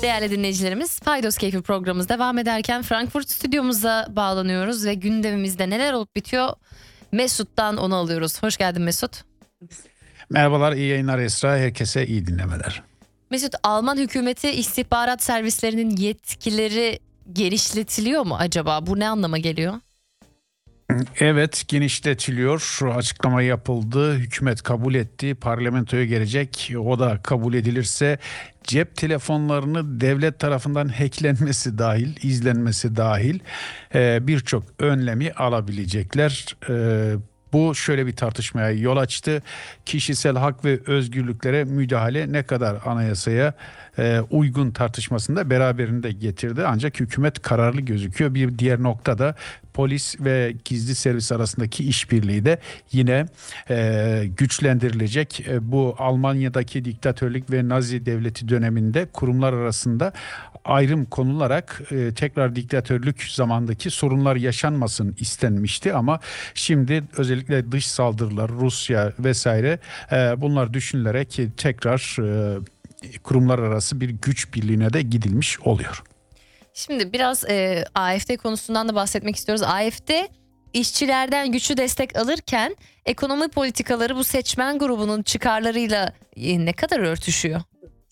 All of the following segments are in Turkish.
Değerli dinleyicilerimiz, Paydos Keyfi programımız devam ederken Frankfurt stüdyomuza bağlanıyoruz ve gündemimizde neler olup bitiyor Mesut'tan onu alıyoruz. Hoş geldin Mesut. Merhabalar, iyi yayınlar Esra. Herkese iyi dinlemeler. Mesut, Alman hükümeti istihbarat servislerinin yetkileri genişletiliyor mu acaba? Bu ne anlama geliyor? Evet, genişletiliyor. Açıklama yapıldı. Hükümet kabul etti. Parlamentoya gelecek. O da kabul edilirse cep telefonlarını devlet tarafından hacklenmesi dahil, izlenmesi dahil birçok önlemi alabilecekler. Bu şöyle bir tartışmaya yol açtı. Kişisel hak ve özgürlüklere müdahale ne kadar anayasaya uygun tartışmasında beraberinde getirdi. Ancak hükümet kararlı gözüküyor. Bir diğer noktada polis ve gizli servis arasındaki işbirliği de yine güçlendirilecek. Bu Almanya'daki diktatörlük ve Nazi devleti döneminde kurumlar arasında ayrım konularak tekrar diktatörlük zamandaki sorunlar yaşanmasın istenmişti ama şimdi özellikle dış saldırılar, Rusya vesaire bunlar düşünülerek tekrar kurumlar arası bir güç birliğine de gidilmiş oluyor. Şimdi biraz AfD konusundan da bahsetmek istiyoruz. AfD işçilerden güçlü destek alırken ekonomi politikaları bu seçmen grubunun çıkarlarıyla ne kadar örtüşüyor?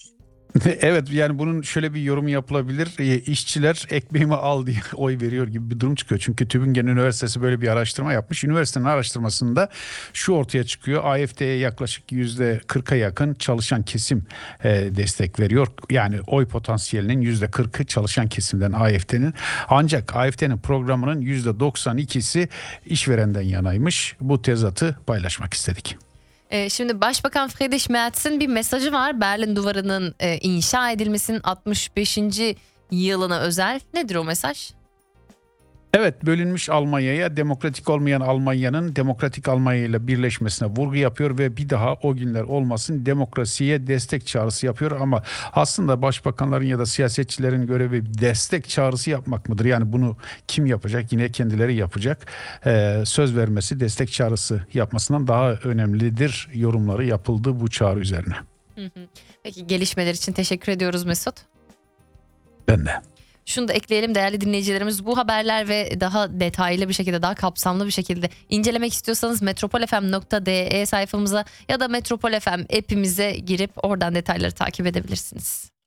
Evet, yani bunun şöyle bir yorum yapılabilir. İşçiler ekmeğimi al diye oy veriyor gibi bir durum çıkıyor. Çünkü Tübingen Üniversitesi böyle bir araştırma yapmış. Üniversitenin araştırmasında şu ortaya çıkıyor. AfD'ye yaklaşık %40'a yakın çalışan kesim destek veriyor. Yani oy potansiyelinin %40'ı çalışan kesimden AfD'nin. Ancak AfD'nin programının %92'si işverenden yanaymış. Bu tezatı paylaşmak istedik. Şimdi Başbakan Friedrich Merz'in bir mesajı var. Berlin Duvarı'nın inşa edilmesinin 65. yılına özel. Nedir o mesaj? Evet, bölünmüş Almanya'ya demokratik olmayan Almanya'nın demokratik Almanya ile birleşmesine vurgu yapıyor ve bir daha o günler olmasın demokrasiye destek çağrısı yapıyor. Ama aslında başbakanların ya da siyasetçilerin görevi destek çağrısı yapmak mıdır? Yani bunu kim yapacak? Yine kendileri yapacak. Söz vermesi destek çağrısı yapmasından daha önemlidir yorumları yapıldı bu çağrı üzerine. Peki, gelişmeler için teşekkür ediyoruz Mesut. Ben de. Şunu da ekleyelim değerli dinleyicilerimiz, bu haberler ve daha detaylı bir şekilde, daha kapsamlı bir şekilde incelemek istiyorsanız metropolfm.de sayfamıza ya da Metropol FM app'imize girip oradan detayları takip edebilirsiniz.